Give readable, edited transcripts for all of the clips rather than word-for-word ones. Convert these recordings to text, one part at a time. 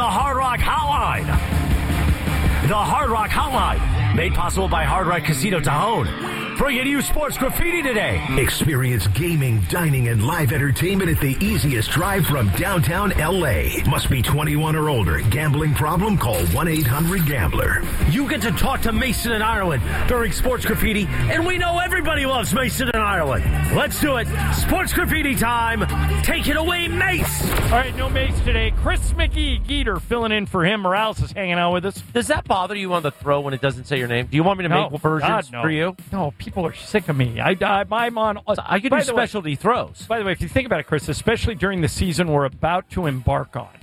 The Hard Rock Hotline. The Hard Rock Hotline, made possible by Hard Rock Casino Tajon. Bringing you Sports Graffiti today. Experience gaming, dining, and live entertainment at the easiest drive from downtown L.A. Must be 21 or older. Gambling problem? Call 1-800-GAMBLER. You get to talk to Mason and Ireland during Sports Graffiti, and we know everybody loves Mason and Ireland. Let's do it. Sports Graffiti time. Take it away, Mace. All right, no Mace today. Chris McGee, Geeter, filling in for him. Morales is hanging out with us. Does that bother you on the throw when it doesn't say your name? Do you want me to make versions for you? No, people are sick of me. I'm on. I can do specialty throws. By the way, if you think about it, Chris, especially during the season we're about to embark on,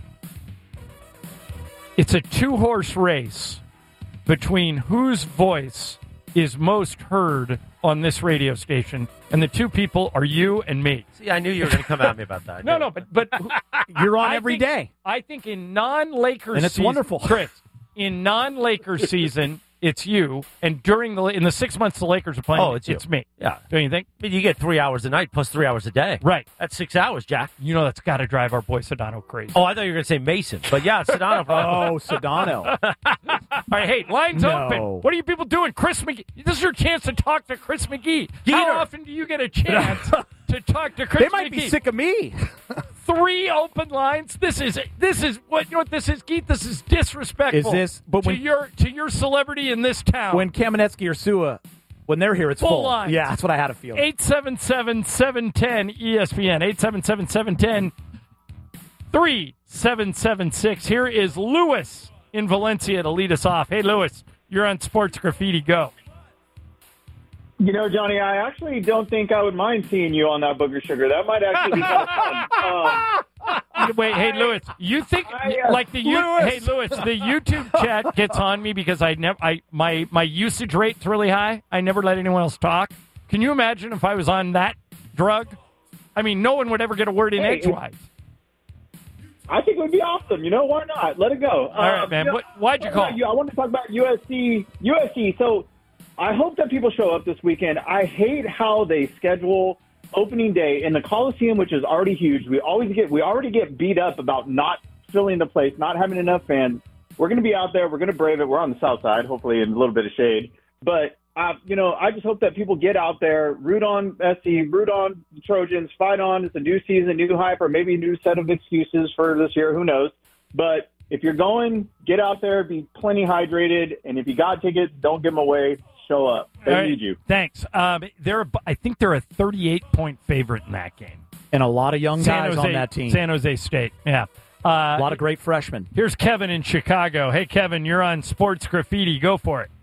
it's a two-horse race between whose voice is most heard on this radio station, and the two people are you and me. See, I knew you were going to come at me about that. No, but you're on every day. I think in non-Lakers and it's season, wonderful, Chris. In non-Lakers season, it's you, and in the 6 months the Lakers are playing, it's me. Yeah, don't you think? I mean, you get 3 hours a night plus 3 hours a day. Right, that's 6 hours, Jack. You know that's got to drive our boy Sedano crazy. Oh, I thought you were going to say Mason, but yeah, Sedano. Sedano. All right, hey, lines open. What are you people doing? Chris McGee. This is your chance to talk to Chris McGee. How often do you get a chance to talk to Chris McGee? They might be sick of me. 3 open lines. This is what you know what this is, Geet. This is disrespectful. To your celebrity in this town. When Kamenetsky or Sua, when they're here, it's full. Lines. Yeah, that's what I had a feeling. 877-710 ESPN. 877-710-3776. Here is Lewis in Valencia to lead us off. Hey, Lewis, you're on Sports Graffiti. Go. You know, Johnny, I actually don't think I would mind seeing you on that Booger Sugar. That might actually be kind of fun. Wait, hey, Lewis, you think hey, Lewis, the YouTube chat gets on me because my usage rate's really high. I never let anyone else talk. Can you imagine if I was on that drug? I mean, no one would ever get a word in edgewise. I think it would be awesome. You know, why not? Let it go. All right, man. Why'd you call? I want to talk about USC. So I hope that people show up this weekend. I hate how they schedule opening day in the Coliseum, which is already huge. We already get beat up about not filling the place, not having enough fans. We're going to be out there. We're going to brave it. We're on the south side, hopefully in a little bit of shade. But, I just hope that people get out there, root on SC, root on the Trojans, fight on. It's a new season, new hype, or maybe a new set of excuses for this year. Who knows? But if you're going, get out there, be plenty hydrated. And if you got tickets, don't give them away. Show up. They need you. Thanks. I think they're a 38-point favorite in that game. And a lot of young guys on that team. San Jose State, yeah. A lot of great freshmen. Here's Kevin in Chicago. Hey, Kevin, you're on Sports Graffiti. Go for it.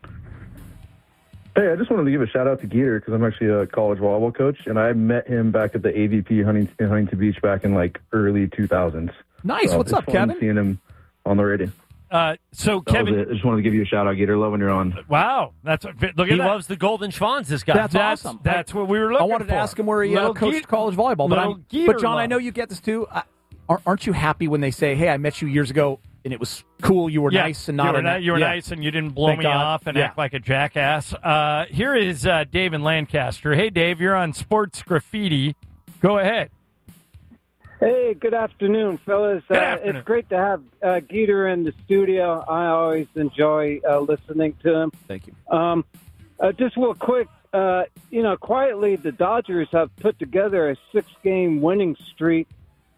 Hey, I just wanted to give a shout-out to Geeter because I'm actually a college volleyball coach, and I met him back at the AVP in Huntington Beach back in, early 2000s. Nice. So what's up, Kevin? Seeing him on the radio. Kevin, I just wanted to give you a shout-out, Geeter. Love when you're on. Wow. Look at that. He loves the Golden Schwans, this guy. That's awesome. That's what we were looking for. I wanted to ask him where he coached college volleyball. But John, I know you get this too. Aren't you happy when they say, hey, I met you years ago, and it was cool, you were nice and not you were nice and you didn't blow me off and act like a jackass. Here is Dave in Lancaster. Hey, Dave, you're on Sports Graffiti. Go ahead. Hey, good afternoon, fellas. Good afternoon. It's great to have Geeter in the studio. I always enjoy listening to him. Thank you. Just real quick, quietly the Dodgers have put together a 6-game winning streak.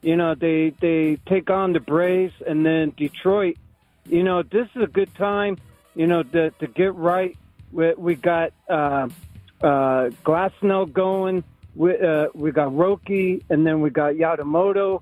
They take on the Braves and then Detroit. This is a good time, to get right. We got Glasnow going. We got Roki, and then we got Yamamoto.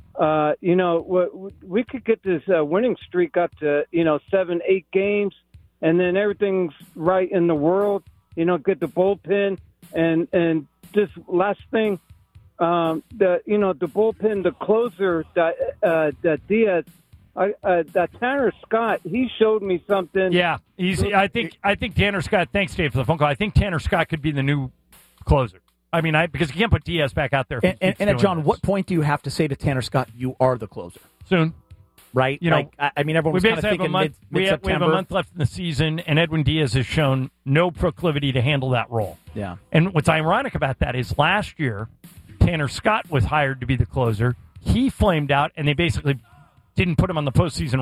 We could get this winning streak up to 7-8 games, and then everything's right in the world. Get the bullpen, and this last thing, the bullpen, the closer, that Diaz. That Tanner Scott, he showed me something. Yeah, I think Tanner Scott. Thanks, Dave, for the phone call. I think Tanner Scott could be the new closer. I mean, because you can't put Diaz back out there. And John, what point do you have to say to Tanner Scott, you are the closer? Soon. Right? Everyone's kind of thinking mid-September. We have a month left in the season, and Edwin Diaz has shown no proclivity to handle that role. Yeah. And what's ironic about that is last year, Tanner Scott was hired to be the closer. He flamed out, and they basically didn't put him on the postseason